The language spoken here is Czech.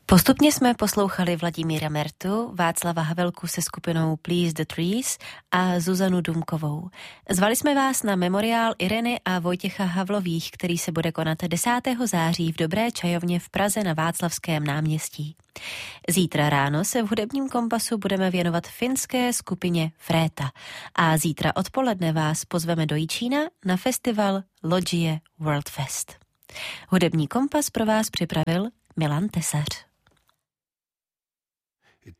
Postupně jsme poslouchali Vladimíra Mertu, Václava Havelku se skupinou Please the Trees a Zuzanu Dumkovou. Zvali jsme vás na memoriál Ireny a Vojtěcha Havlových, který se bude konat 10. září v Dobré čajovně v Praze na Václavském náměstí. Zítra ráno se v hudebním kompasu budeme věnovat finské skupině Fréta a zítra odpoledne vás pozveme do Jičína na festival Logie World Fest. Hudební kompas pro vás připravil Milan Tesař.